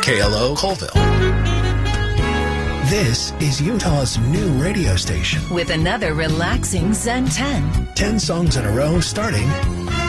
KLO Colville. This is Utah's new radio station. With another relaxing Zen 10. 10 songs in a row starting